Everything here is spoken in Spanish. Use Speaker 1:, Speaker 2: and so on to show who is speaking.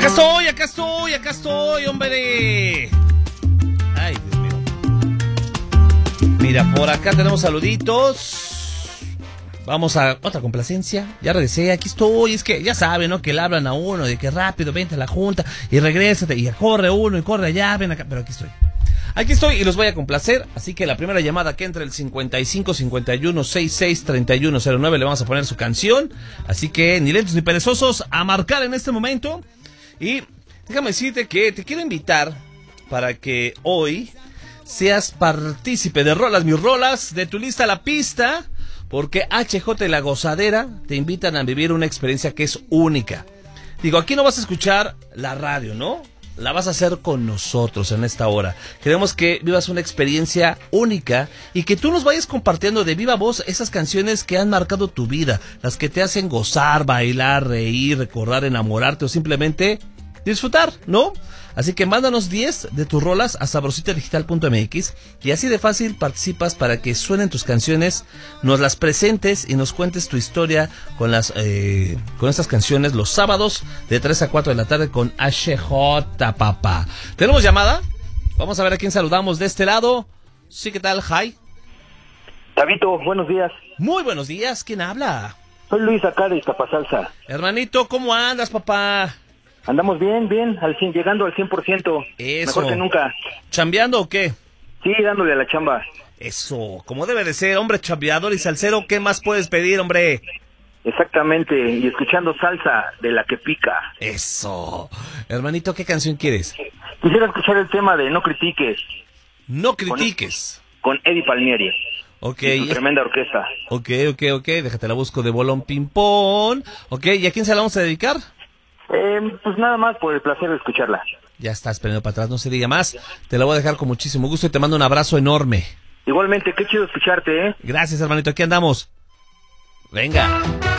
Speaker 1: Acá estoy, hombre. Ay, Dios mío. Mira, por acá tenemos saluditos. Vamos a otra complacencia. Ya regresé, aquí estoy. Es que ya saben, ¿no? Que le hablan a uno de que rápido, vente a la junta y regrésate. Y corre uno y corre allá, ven acá. Pero aquí estoy. Aquí estoy y los voy a complacer. Así que la primera llamada que entre el 55 51 66 31 09 le vamos a poner su canción. Así que ni lentos ni perezosos a marcar en este momento. Y déjame decirte que te quiero invitar para que hoy seas partícipe de Rolas Mis Rolas, de tu lista a la pista, porque HJ y La Gozadera te invitan a vivir una experiencia que es única. Digo, aquí no vas a escuchar la radio, ¿no? La vas a hacer con nosotros en esta hora. Queremos que vivas una experiencia única y que tú nos vayas compartiendo de viva voz esas canciones que han marcado tu vida, las que te hacen gozar, bailar, reír, recordar, enamorarte o simplemente disfrutar, ¿no? Así que mándanos 10 de tus rolas a sabrositadigital.mx y así de fácil participas para que suenen tus canciones, nos las presentes y nos cuentes tu historia con estas canciones los sábados de 3 a 4 de la tarde con HJ, papá. ¿Tenemos llamada? Vamos a ver a quién saludamos de este lado. Sí, ¿qué tal? Hi.
Speaker 2: Tabito, buenos días.
Speaker 1: Muy buenos días, ¿quién habla?
Speaker 2: Soy Luis acá de Iztapasalsa.
Speaker 1: Hermanito, ¿cómo andas, papá?
Speaker 2: Andamos bien, llegando al 100%.
Speaker 1: Eso.
Speaker 2: Mejor que nunca.
Speaker 1: ¿Chambeando o qué?
Speaker 2: Sí, dándole a la chamba.
Speaker 1: Eso, como debe de ser, hombre chambeador y salsero, ¿qué más puedes pedir, hombre?
Speaker 2: Exactamente, y escuchando salsa de la que pica.
Speaker 1: Eso. Hermanito, ¿qué canción quieres?
Speaker 2: Quisiera escuchar el tema de No Critiques.
Speaker 1: No critiques.
Speaker 2: Con Eddie Palmieri.
Speaker 1: Ok.
Speaker 2: Y su tremenda orquesta.
Speaker 1: Ok, déjate la busco de bolón ping-pong. Ok, ¿y a quién se la vamos a dedicar?
Speaker 2: Pues nada más por el placer de escucharla.
Speaker 1: Ya estás prendido para atrás, no se diga más. Te la voy a dejar con muchísimo gusto y te mando un abrazo enorme.
Speaker 2: Igualmente, qué chido escucharte, ¿eh?
Speaker 1: Gracias, hermanito, aquí andamos. Venga.